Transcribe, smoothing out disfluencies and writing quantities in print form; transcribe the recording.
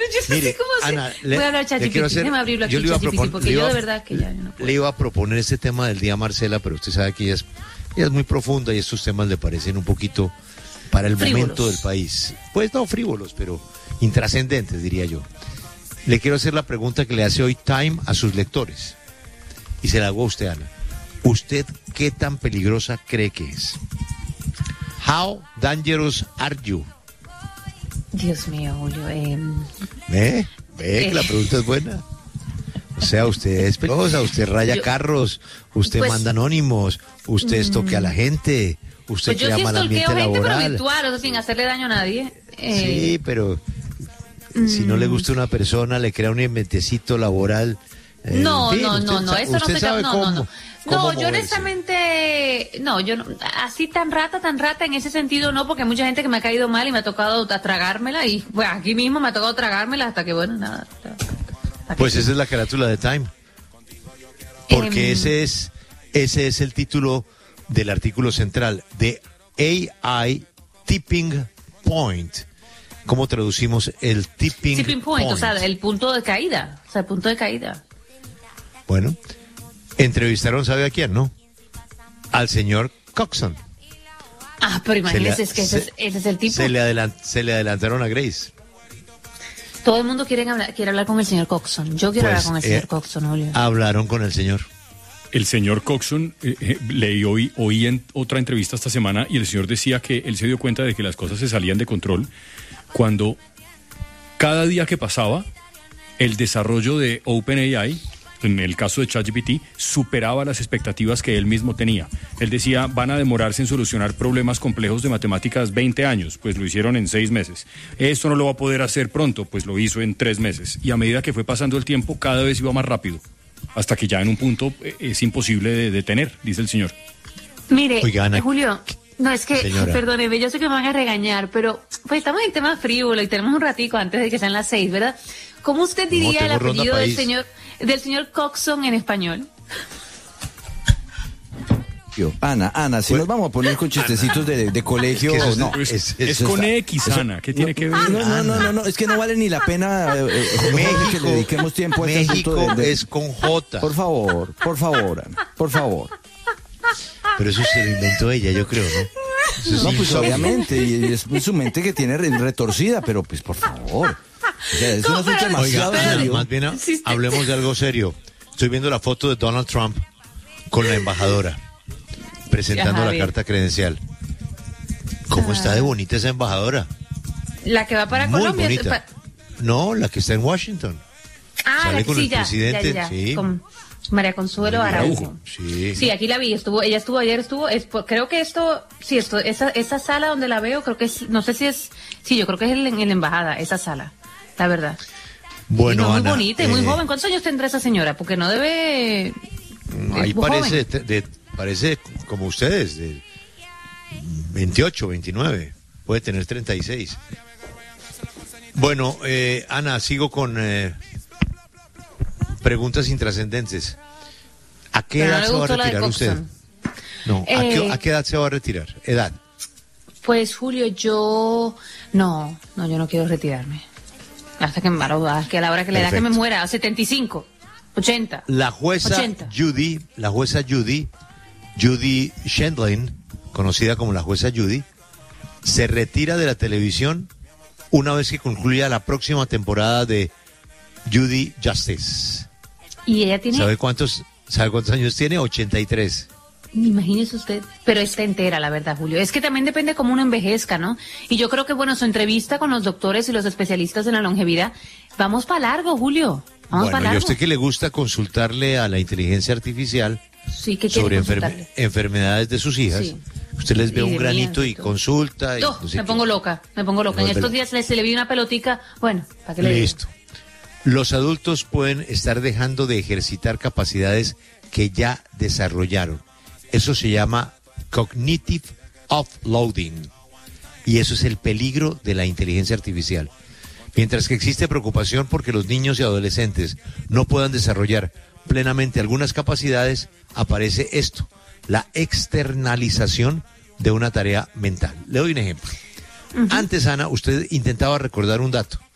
no Mire, sé cómo Ana, hacer. Voy a hablar ChatGPT, déjeme abrirlo aquí, ChatGPT, porque yo de verdad que ya no puedo. Le iba a proponer este tema del día a Marcela, pero usted sabe que ella es muy profunda y estos temas le parecen un poquito para el momento del país. Pues no frívolos, pero intrascendentes, diría yo. Le quiero hacer la pregunta que le hace hoy Time a sus lectores. Y se la hago a usted, Ana. ¿Usted qué tan peligrosa cree que es? How dangerous are you? Dios mío, Julio. Ve que la pregunta es buena. O sea, usted es peligrosa, usted raya carros, usted manda anónimos, usted estoque a la gente, usted crea mal ambiente laboral. Pero virtual, o sea, sin hacerle daño a nadie. Sí, pero si no le gusta una persona, le crea un ambientecito laboral. No, eso no se sabe cómo. No, yo honestamente, yo no, así tan rata en ese sentido no, porque hay mucha gente que me ha caído mal y me ha tocado tragármela y bueno, aquí mismo me ha tocado tragármela hasta que bueno, nada. Pues esa es la carátula de Time. Porque ese es el título del artículo central de AI Tipping Point. ¿Cómo traducimos el tipping point? O sea, el punto de caída. Bueno, entrevistaron, ¿sabe a quién, no? Al señor Coxon. Pero imagínese, ese es el tipo. Se le adelantaron a Grace. Todo el mundo quiere hablar con el señor Coxon. Yo quiero hablar con el señor Coxon, Julio. Hablaron con el señor. El señor Coxon, oí en otra entrevista esta semana, y el señor decía que él se dio cuenta de que las cosas se salían de control cuando cada día que pasaba, el desarrollo de OpenAI, en el caso de ChatGPT, superaba las expectativas que él mismo tenía. Él decía, van a demorarse en solucionar problemas complejos de matemáticas 20 años, pues lo hicieron en 6 meses. Esto no lo va a poder hacer pronto, pues lo hizo en 3 meses. Y a medida que fue pasando el tiempo, cada vez iba más rápido, hasta que ya en un punto es imposible de detener, dice el señor. Mire, oiga, Ana, Julio, no es que, perdóneme, yo sé que me van a regañar, pero pues estamos en tema frívolo y tenemos un ratico antes de que sean las 6, ¿verdad? ¿Cómo usted diría el apellido del señor Coxon en español? Ana, si nos vamos a poner con chistecitos de colegio, no. Es con X, Ana, ¿qué tiene que ver? No, es que no vale ni la pena México, que le dediquemos tiempo a este asunto es con J. Por favor, Ana, por favor. Pero eso se lo inventó ella, yo creo, ¿no? No, pues obviamente, y es su mente que tiene retorcida, pero pues por favor. O sea, es un asunto demasiado serio. Más bien hablemos de algo serio. Estoy viendo la foto de Donald Trump con la embajadora presentando la carta credencial. ¿Cómo está de bonita esa embajadora? La que va para muy Colombia. Bonita. No, la que está en Washington. Sale con el presidente. Ya. Sí. Con María Consuelo Araujo. Sí, aquí la vi. Ella estuvo ayer. Creo que esa sala donde la veo, creo que es, no sé si es, yo creo que es en la embajada, esa sala, la verdad. Bueno, muy Ana, bonita y muy joven. ¿Cuántos años tendrá esa señora? Porque no debe. Ahí parece como ustedes, de 28, 29, puede tener 36. Bueno, Ana, sigo con preguntas intrascendentes. ¿A qué edad se va a retirar usted? No, ¿a qué edad se va a retirar? ¿Edad? Pues, Julio, yo no quiero retirarme. Hasta que a la hora que la edad que me muera, a 75. 80. La jueza 80. Judy Shendlin, conocida como la jueza Judy, se retira de la televisión una vez que concluya la próxima temporada de Judy Justice. ¿Y ella tiene? ¿Sabe cuántos años tiene? 83. Imagínese usted, pero está entera, la verdad, Julio. Es que también depende cómo uno envejezca, ¿no? Y yo creo que, su entrevista con los doctores y los especialistas en la longevidad, vamos para largo, Julio. Bueno, y a usted que le gusta consultarle a la inteligencia artificial sobre enfermedades de sus hijas, usted les ve un granito y consulta. Y no sé me pongo loca. En estos días se le vi una pelotica, ¿para qué le digo? Listo. Los adultos pueden estar dejando de ejercitar capacidades que ya desarrollaron. Eso se llama cognitive offloading. Y eso es el peligro de la inteligencia artificial. Mientras que existe preocupación porque los niños y adolescentes no puedan desarrollar plenamente algunas capacidades, aparece esto, la externalización de una tarea mental. Le doy un ejemplo. Antes, Ana, usted intentaba recordar un dato.